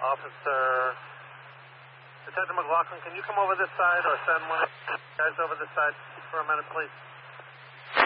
Officer Detective McLaughlin, can you come over this side or send one of the guys over this side for a minute, please?